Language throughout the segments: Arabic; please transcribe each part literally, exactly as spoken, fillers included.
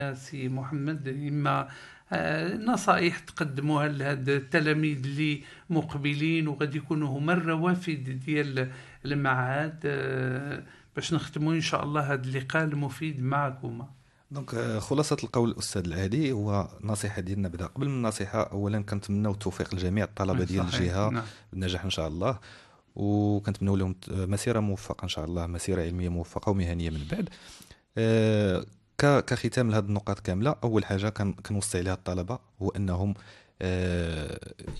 سي محمد، إما آه، نصائح تقدموها لهاد التلاميذ اللي مقبلين وغادي يكونوا هما الروافد ديال المعهد، آه، باش نختموا ان شاء الله هذا اللقاء المفيد معكم. دونك آه، خلاصة القول الأستاذ العادي هو نصيحة ديالنا بدا قبل من النصيحة. أولا كنتمناو التوفيق لجميع الطلبة ديال صحيح، الجهة نعم. بالنجاح إن شاء الله، وكنتمنوا لهم مسيرة موفقة إن شاء الله، مسيرة علمية موفقة ومهنية من بعد. آه، ك- كختام لهذه النقاط كاملة، أول حاجة كان كنوصي عليها الطلبة هو أنهم آه،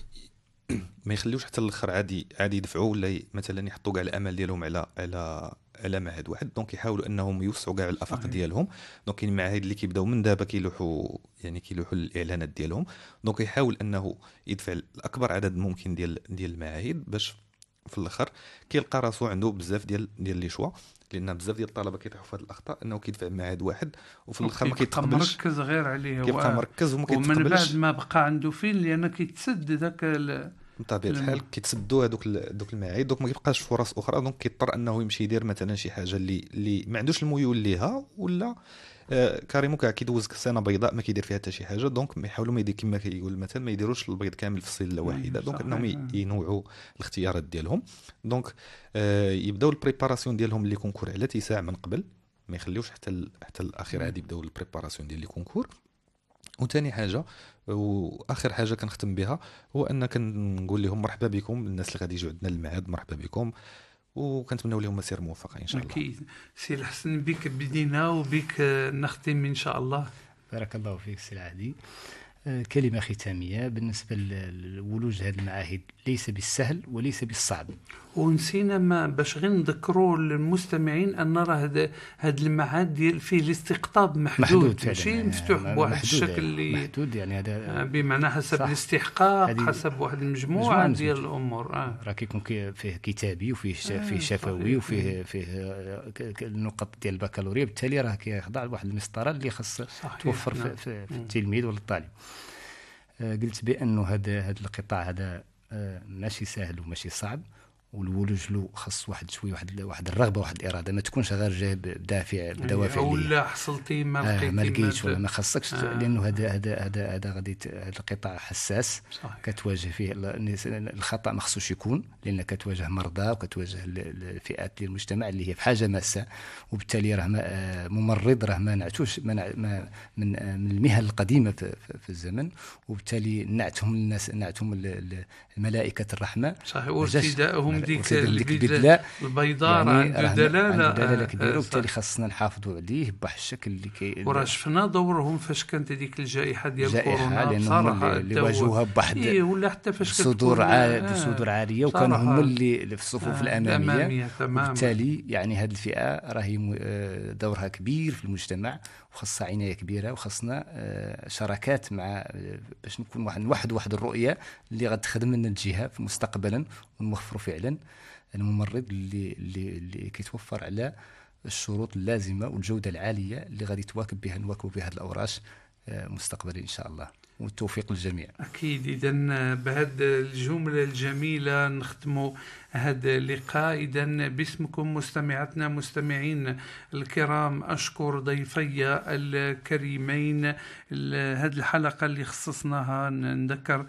ما يخليوش حتى الاخر عادي عادي يدفعوا ولا ي- مثلا يحطوا كاع الامل ديالهم على على على معهد واحد. دونك يحاولوا انهم يوسعوا كاع الافاق صحيح. ديالهم. دونك كاين معاهد اللي كيبداو من دابا كيلوحوا يعني كيلوحوا الاعلانات ديالهم. دونك يحاول انه يدفع الاكبر عدد ممكن ديال ديال المعاهد باش في الاخر كيلقى راسو عنده بزاف ديال ديال لي شوا، لان بزاف ديال الطلبه كيطيحوا في هذه الاخطاء انه كيدفع معهد واحد وفي الاخر ما وكيبقى كيتقبلش، مركز غير عليه كيبقى هو، مركز وما ومن بعد كيتقبلش. ما بقى عنده فين لان كيتسد ذاك ال- بطبيعه الم... الحال كيتسدوا هذوك ال- دوك المعاهد، دوك ما كيبقاش فرص اخرى. دونك كيضطر انه يمشي يدير مثلا شي حاجه اللي اللي ما عندوش الميول ليها، ولا آه كاريمو كاع كيدوز سنه بيضاء ما كيدير فيها حتى شي حاجه. دونك ما يحاولوا ما يدير كما كيقول مثلا ما يديروش البيض كامل في الصيله واحده. دونك انهم ي- صحيح. ينوعوا الاختيارات ديالهم. دونك آه يبداو البريباراسيون ديالهم لي كونكور على تيساع من قبل، ما يخليوش حتى ال- حتى الاخير عادي يبداو البريباراسيون ديال لي كونكور. وثاني حاجه واخر حاجه كنختم بها هو ان كنقول لهم مرحبا بكم، الناس اللي غادي يجوا عندنا للمعهد مرحبا بكم، وكنتمنوا لهم مسيره موفقه ان شاء الله. أكيد. سي الحسن، بك بدينا وبك نختم إن شاء الله. بارك الله فيك سي العادي. آه، كلمة ختامية بالنسبة لولوج هذه المعاهد، ليس بالسهل وليس بالصعب. ونسينا ما باش غير نذكروا للمستمعين ان راه هذا هذا المعهد ديال فيه الاستقطاب محدود, محدود ماشي فعلا، مفتوح آه، بواحد محدود، الشكل يعني اللي محدود يعني هذا آه، بمعنى حسب صح. الاستحقاق، هذه حسب واحد مجموعة المجموعه من ديال السجل. الامور. اه راه كيكون كي- فيه كتابي وفيه ش- آه، فيه شفوي صحيح. وفيه فيه آه، ك- ك- النقط ديال البكالوريا، بالتالي راه كيخضع لواحد المسطره اللي خاص صحيح، توفر نعم. في, في, في مم. التلميذ ولا الطالب. آه، قلت بانه هذا هذا القطاع هذا آه، ماشي سهل وماشي صعب، والولوج له خص واحد شويه واحد واحد الرغبه واحد الاراده، ما تكونش غير جاي بدافع بدوافع او ليه. لا حصلتي ما آه لقيتي ما لقيتش ولا ما ما خصكش، آه. لانه هذا هذا هذا هذا غادي ت- هذا القطاع حساس. صحيح. كتواجه فيه ال- الناس- الخطا ما خصوش يكون، لان كتواجه مرضى وكتواجه ال- ال- الفئات ديال المجتمع اللي هي في حاجه ماسه، وبالتالي راه ما- آه، ممرض راه ما نعتوش ما نع- ما- من آه، من المهن القديمه في, في, في الزمن، وبالتالي نعتهم الناس نعتهم ال- ال- الملائكه الرحمه. صحيح. ما جاش- وارتدائهم ديك وارتداء ديك البدلة البدله البيضاء يعني عنده راه دلاله عنده دلاله آه، كبيره، آه، وبالتالي صح. خاصنا نحافظوا عليه بواحد الشكل اللي كي وراه شفنا دورهم فاش كانت هذيك الجائحه ديال جائحة، كورونا، لأنهم بصراحه اللي واجهوها بواحد إيه، ولا حتى فاش صدور كتكون عالية آه، بصدور عاليه، وكانوا صراحة. هم اللي اللي في الصفوف آه، الاماميه. الأمامية تماما. وبالتالي يعني هذه الفئه راهي م- آه، دورها كبير في المجتمع، وخاصها عنايه كبيره، وخاصنا آه، شراكات مع آه، باش نكون واحد واحد واحد الرؤيه اللي غتخدم لنا الجهه في مستقبلا، ونوفروا فعلا الممرض اللي اللي اللي كيتوفر على الشروط اللازمه والجوده العاليه اللي غادي تواكب بها نواكب بها هذه الاوراش آه، مستقبلا ان شاء الله، والتوفيق للجميع. أكيد. إذا بهذه الجملة الجميلة نختم هذا اللقاء. إذا باسمكم مستمعاتنا مستمعين الكرام، أشكر ضيفي الكريمين. هذه الحلقة اللي خصصناها نذكر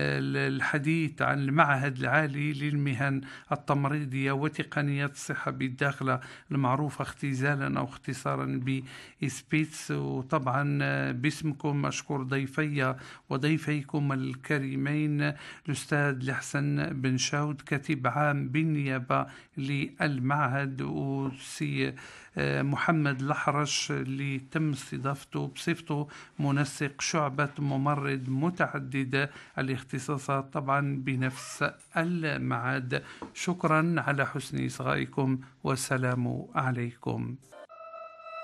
الحديث عن المعهد العالي للمهن التمريضية وتقنيات الصحة بالداخلة، المعروفة اختزالا أو اختصارا بإسبيتس. وطبعا باسمكم أشكر ضيفي وضيفيكم الكريمين الأستاذ الحسن بن شاود، كاتب عام بالنيابة للمعهد، وسي محمد الأحرش اللي تم استضافته بصفته منسق شعبة ممرض متعدد الاختصاصات طبعا بنفس المعهد. شكرا على حسن إصغائكم والسلام عليكم.